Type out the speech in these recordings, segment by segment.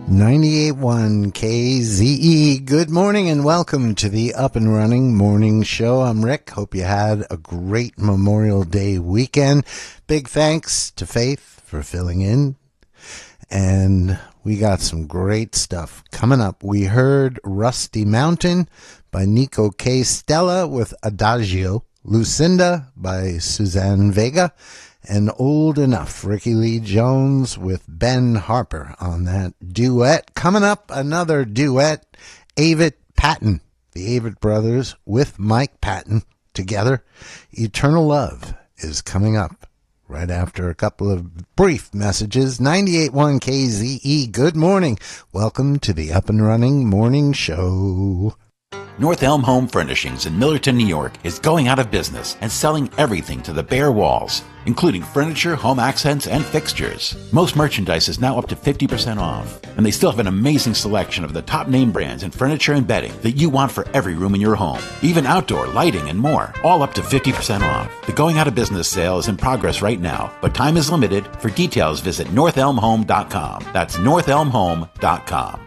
98.1 KZE. Good morning and welcome to the Up and Running Morning Show. I'm Rick. Hope you had a great Memorial Day weekend. Big thanks to Faith for filling in. And we got some great stuff coming up. We heard Rusty Mountain by Nico K. Stella with Adagio, Lucinda by Suzanne Vega, and Old Enough, Ricky Lee Jones with Ben Harper on that duet. Coming up, another duet, Avett Patton, the Avett Brothers with Mike Patton together. Eternal Love is coming up right after a couple of brief messages. 98.1 KZE, good morning. Welcome to the Up and Running Morning Show. North Elm Home Furnishings in Millerton, New York is going out of business and selling everything to the bare walls, including furniture, home accents, and fixtures. Most merchandise is now up to 50% off, and they still have an amazing selection of the top name brands in furniture and bedding that you want for every room in your home, even outdoor lighting and more, all up to 50% off. The going out of business sale is in progress right now, but time is limited. For details, visit northelmhome.com. That's northelmhome.com.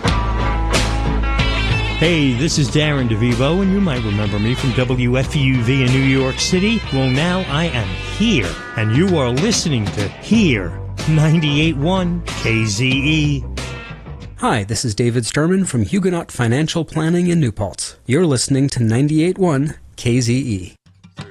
Hey, this is Darren DeVivo, and you might remember me from WFUV in New York City. Well, now I am here, and you are listening to Here, 98.1 KZE. Hi, this is David Sturman from Huguenot Financial Planning in New Paltz. You're listening to 98.1 KZE.